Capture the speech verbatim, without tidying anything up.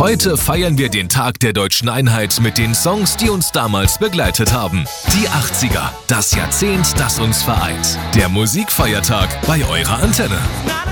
Heute feiern wir den Tag der deutschen Einheit mit den Songs, die uns damals begleitet haben. Die achtziger, das Jahrzehnt, das uns vereint. Der Musikfeiertag bei eurer Antenne.